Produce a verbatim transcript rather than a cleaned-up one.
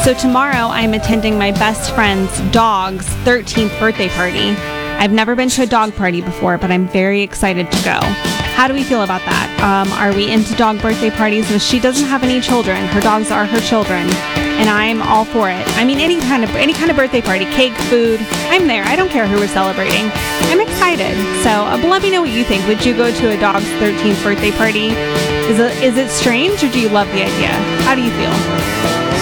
So tomorrow I'm attending my best friend's dog's thirteenth birthday party. I've never been to a dog party before, but I'm very excited to go. How do we feel about that? Um, are we into dog birthday parties? And she doesn't have any children. Her dogs are her children, and I'm all for it. I mean, any kind of any kind of birthday party, cake, food, I'm there. I don't care who we're celebrating. I'm excited. So uh, but let me know what you think. Would you go to a dog's thirteenth birthday party? Is it, is it strange, or do you love the idea? How do you feel?